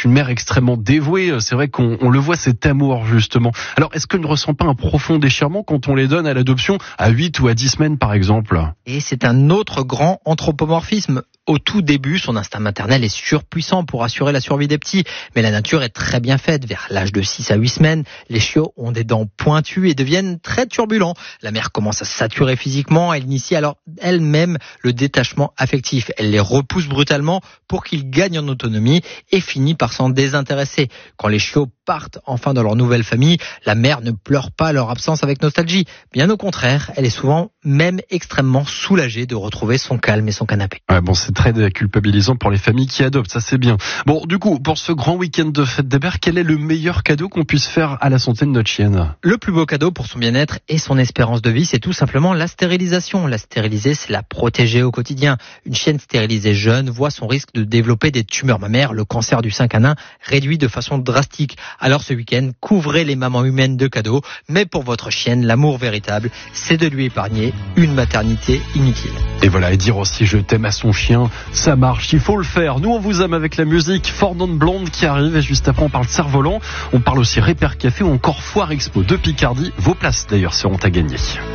une mère extrêmement dévouée. C'est vrai qu'on le voit, cet amour, justement. Alors, est-ce qu'elle ne ressent pas un profond déchirement quand on les donne à l'adoption à 8 ou à 10 semaines, par exemple? Et c'est un autre grand anthropomorphisme. Au tout début, son instinct maternel est surpuissant pour assurer la survie des petits. Mais la nature est très bien faite. Vers l'âge de 6 à 8 semaines, les chiots ont des dents pointues et deviennent très turbulents. La mère commence à saturer physiquement. Elle initie alors elle-même le détachement affectif. Elle les repousse brutalement pour qu'ils gagnent en autonomie et finit par s'en désintéresser. Quand les chiots partent enfin dans leur nouvelle famille, la mère ne pleure pas leur absence avec nostalgie. Bien au contraire, elle est souvent même extrêmement soulagée de retrouver son calme et son canapé. Ouais, bon, c'est très culpabilisant pour les familles qui adoptent, ça c'est bien. Bon, du coup, pour ce grand week-end de fête des mères, quel est le meilleur cadeau qu'on puisse faire à la santé de notre chienne? Le plus beau cadeau pour son bien-être et son espérance de vie, c'est tout simplement la stérilisation. La stériliser, c'est la protéger au quotidien. Une chienne stérilisée jeune voit son risque de développer des tumeurs mammaires, le cancer du sein canin, réduit de façon drastique. Alors ce week-end, couvrez les mamans humaines de cadeaux, mais pour votre chienne, l'amour véritable, c'est de lui épargner une maternité inutile. Et voilà, et dire aussi je t'aime à son chien, ça marche, il faut le faire. Nous on vous aime avec la musique, Four Non Blonde qui arrive, et juste après on parle cerf-volant, on parle aussi Repair Café ou encore Foire Expo de Picardie. Vos places d'ailleurs seront à gagner.